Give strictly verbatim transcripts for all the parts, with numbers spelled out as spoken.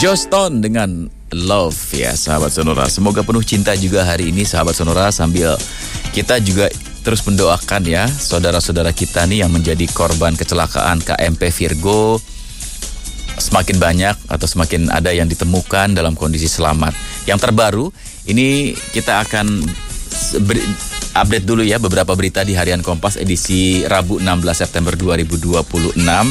Joss Stone dengan Love ya sahabat Sonora. Semoga penuh cinta juga hari ini sahabat Sonora, sambil kita juga terus mendoakan ya saudara-saudara kita nih yang menjadi korban kecelakaan K M P Virgo. Semakin banyak atau semakin ada yang ditemukan dalam kondisi selamat. Yang terbaru ini kita akan ber- update dulu ya beberapa berita di Harian Kompas edisi Rabu enam belas September dua ribu dua puluh enam.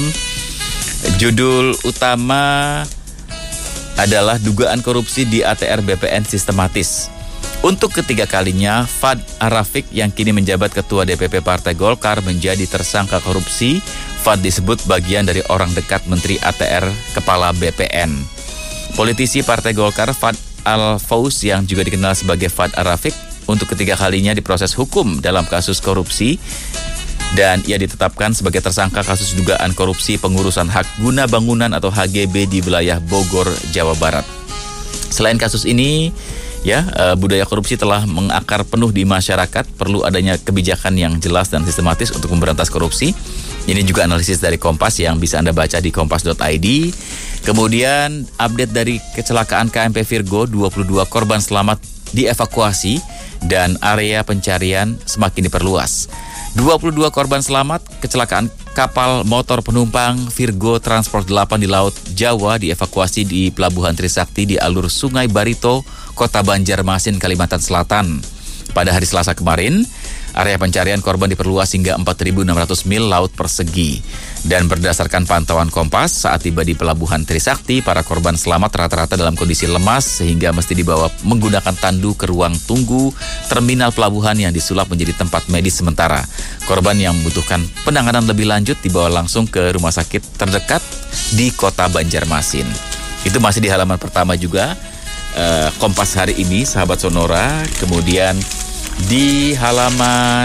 Judul utama adalah dugaan korupsi di A T R B P N sistematis. Untuk ketiga kalinya, Fuad Ar-Rafiq yang kini menjabat Ketua D P P Partai Golkar menjadi tersangka korupsi. Fuad disebut bagian dari orang dekat Menteri A T R Kepala B P N. Politisi Partai Golkar Fuad Al-Faus yang juga dikenal sebagai Fuad Ar-Rafiq untuk ketiga kalinya diproses hukum dalam kasus korupsi. Dan ia ditetapkan sebagai tersangka kasus dugaan korupsi pengurusan hak guna bangunan atau H G B di wilayah Bogor, Jawa Barat. Selain kasus ini, ya budaya korupsi telah mengakar penuh di masyarakat. Perlu adanya kebijakan yang jelas dan sistematis untuk memberantas korupsi. Ini juga analisis dari Kompas yang bisa Anda baca di kompas dot i d. Kemudian update dari kecelakaan K M P Virgo, dua puluh dua korban selamat dievakuasi dan area pencarian semakin diperluas. dua puluh dua korban selamat kecelakaan kapal motor penumpang Virgo Transport delapan di Laut Jawa dievakuasi di Pelabuhan Trisakti di alur Sungai Barito, Kota Banjarmasin, Kalimantan Selatan. Pada hari Selasa kemarin, area pencarian korban diperluas hingga empat ribu enam ratus mil laut persegi. Dan berdasarkan pantauan Kompas, saat tiba di Pelabuhan Trisakti, para korban selamat rata-rata dalam kondisi lemas sehingga mesti dibawa menggunakan tandu ke ruang tunggu terminal pelabuhan yang disulap menjadi tempat medis sementara. Korban yang membutuhkan penanganan lebih lanjut dibawa langsung ke rumah sakit terdekat di Kota Banjarmasin. Itu masih di halaman pertama juga uh, Kompas hari ini, sahabat Sonora. Kemudian di halaman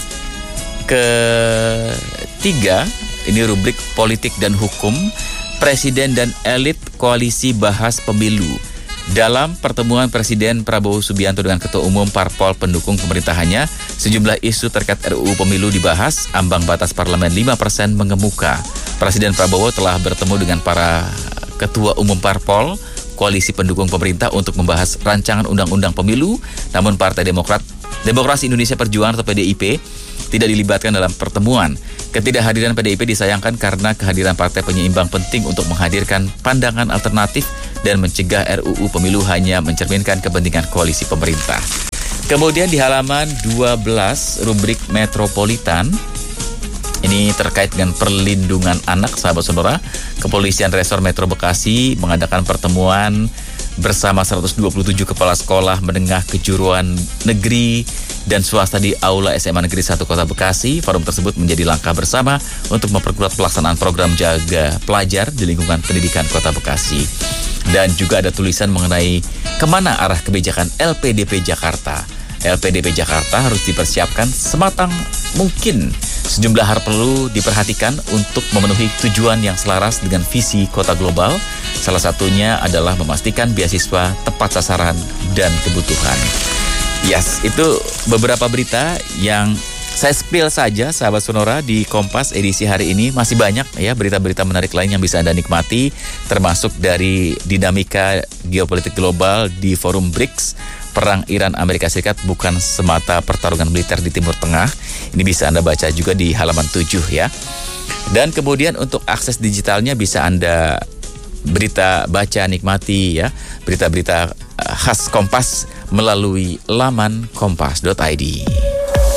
ketiga, ini rubrik politik dan hukum, Presiden dan elit koalisi bahas pemilu. Dalam pertemuan Presiden Prabowo Subianto dengan Ketua Umum Parpol pendukung pemerintahannya, sejumlah isu terkait R U U Pemilu dibahas. Ambang batas parlemen lima persen mengemuka. Presiden Prabowo telah bertemu dengan para Ketua Umum Parpol koalisi pendukung pemerintah untuk membahas rancangan undang-undang pemilu. Namun Partai Demokrat Demokrasi Indonesia Perjuangan atau P D I P tidak dilibatkan dalam pertemuan. Ketidakhadiran P D I P disayangkan karena kehadiran partai penyeimbang penting untuk menghadirkan pandangan alternatif dan mencegah R U U Pemilu hanya mencerminkan kepentingan koalisi pemerintah. Kemudian di halaman dua belas rubrik Metropolitan, ini terkait dengan perlindungan anak, sahabat Sonora. Kepolisian Resor Metro Bekasi mengadakan pertemuan bersama seratus dua puluh tujuh kepala sekolah menengah kejuruan negeri dan swasta di Aula S M A Negeri satu Kota Bekasi. Forum tersebut menjadi langkah bersama untuk memperkuat pelaksanaan program jaga pelajar di lingkungan pendidikan Kota Bekasi. Dan juga ada tulisan mengenai kemana arah kebijakan L P D P Jakarta. L P D P Jakarta harus dipersiapkan sematang mungkin. Sejumlah hal perlu diperhatikan untuk memenuhi tujuan yang selaras dengan visi kota global. Salah satunya adalah memastikan beasiswa tepat sasaran dan kebutuhan. Yes, itu beberapa berita yang saya spill saja, sahabat Sonora, di Kompas edisi hari ini. Masih banyak ya berita-berita menarik lain yang bisa Anda nikmati, termasuk dari dinamika geopolitik global di Forum B R I C S. Perang Iran Amerika Serikat bukan semata pertarungan militer di Timur Tengah. Ini bisa Anda baca juga di halaman tujuh ya. Dan kemudian untuk akses digitalnya bisa Anda berita baca, nikmati ya berita-berita khas Kompas melalui laman kompas dot i d.